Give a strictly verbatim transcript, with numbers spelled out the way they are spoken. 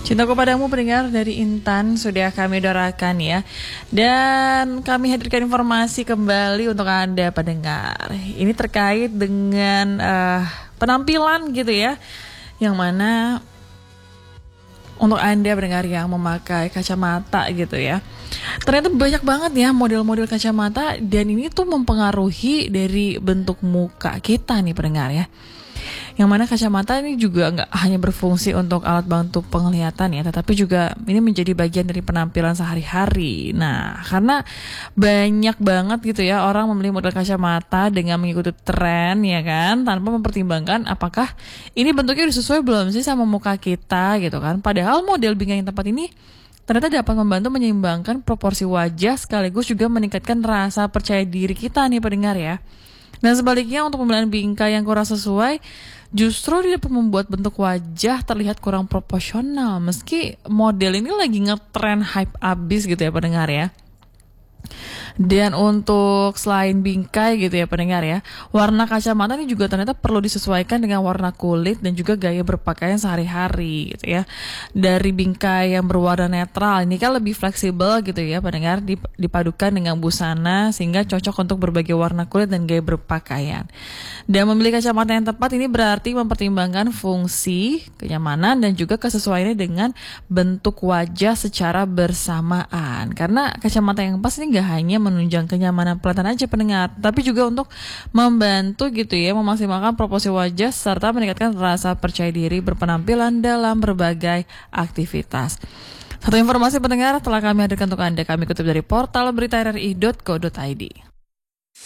Cintaku padamu pendengar dari Intan sudah kami doakan ya. Dan kami hadirkan informasi kembali untuk Anda pendengar. Ini terkait dengan uh, penampilan gitu ya. Yang mana untuk Anda pendengar yang memakai kacamata gitu ya. Ternyata banyak banget ya model-model kacamata, dan ini tuh mempengaruhi dari bentuk muka kita nih pendengar ya. Yang mana kacamata ini juga nggak hanya berfungsi untuk alat bantu penglihatan ya, tetapi juga ini menjadi bagian dari penampilan sehari-hari. Nah, karena banyak banget gitu ya orang membeli model kacamata dengan mengikuti tren ya kan, tanpa mempertimbangkan apakah ini bentuknya udah sesuai belum sih sama muka kita gitu kan. Padahal model bingkai yang tepat ini ternyata dapat membantu menyeimbangkan proporsi wajah sekaligus juga meningkatkan rasa percaya diri kita nih pendengar ya. Dan sebaliknya untuk pemilihan bingkai yang kurang sesuai justru dia dapat membuat bentuk wajah terlihat kurang proporsional meski model ini lagi ngetren hype abis gitu ya pendengar ya. Dan untuk selain bingkai gitu ya pendengar ya, warna kacamata ini juga ternyata perlu disesuaikan dengan warna kulit dan juga gaya berpakaian sehari-hari gitu ya. Dari bingkai yang berwarna netral ini kan lebih fleksibel gitu ya pendengar, dipadukan dengan busana sehingga cocok untuk berbagai warna kulit dan gaya berpakaian. Dan memilih kacamata yang tepat ini berarti mempertimbangkan fungsi, kenyamanan dan juga kesesuaiannya dengan bentuk wajah secara bersamaan. Karena kacamata yang pas ini gak hanya menunjang kenyamanan pelihatan aja pendengar, tapi juga untuk membantu gitu ya memaksimalkan proporsi wajah serta meningkatkan rasa percaya diri berpenampilan dalam berbagai aktivitas. Satu informasi pendengar telah kami hadirkan untuk Anda, kami kutip dari portal berita r r i dot co dot i d.